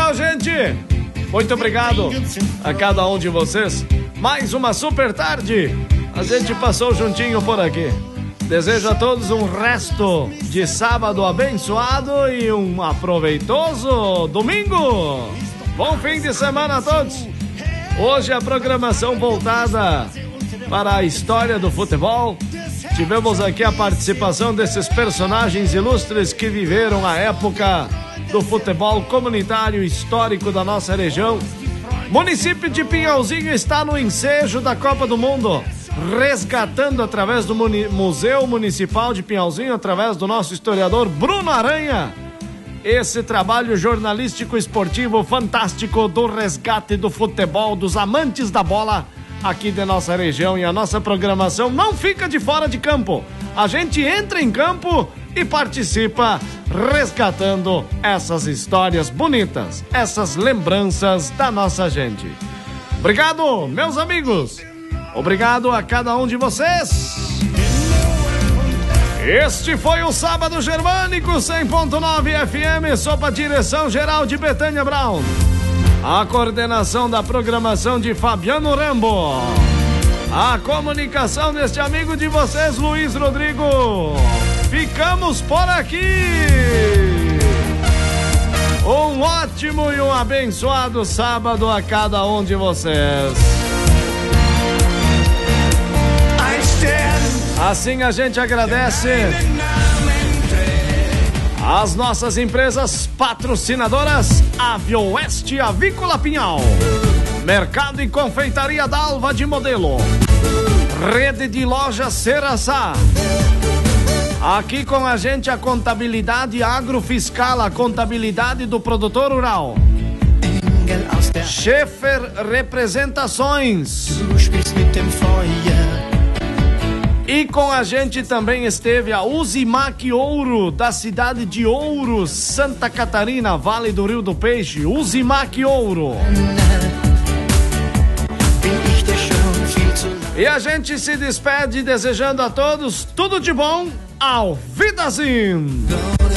Então, gente, muito obrigado a cada um de vocês. Mais uma super tarde. A gente passou juntinho por aqui. Desejo a todos um resto de sábado abençoado e um aproveitoso domingo. Bom fim de semana a todos. Hoje a programação voltada para a história do futebol. Tivemos aqui a participação desses personagens ilustres que viveram a época do futebol comunitário histórico da nossa região. Município de Pinhalzinho está no ensejo da Copa do Mundo, resgatando através do Museu Municipal de Pinhalzinho, através do nosso historiador Bruno Aranha, esse trabalho jornalístico esportivo fantástico do resgate do futebol, dos amantes da bola aqui da nossa região. E a nossa programação não fica de fora de campo. A gente entra em campo e participa resgatando essas histórias bonitas, essas lembranças da nossa gente. Obrigado, meus amigos. Obrigado a cada um de vocês. Este foi o Sábado Germânico 100.9 FM, sob a direção geral de Betânia Brown. A coordenação da programação de Fabiano Rambo. A comunicação deste amigo de vocês, Luiz Rodrigo. Ficamos por aqui. Um ótimo e um abençoado sábado a cada um de vocês. Assim a gente agradece as nossas empresas patrocinadoras: Avioeste Avícola Pinhal, Mercado e Confeitaria Dalva de Modelo, Rede de Lojas Seraçá. Aqui com a gente a contabilidade agrofiscal, a contabilidade do produtor rural. Schaefer Representações. E com a gente também esteve a Uzimac Ouro, da cidade de Ouro, Santa Catarina, Vale do Rio do Peixe. Uzimac Ouro. E a gente se despede desejando a todos tudo de bom. Auf Wiedersehen!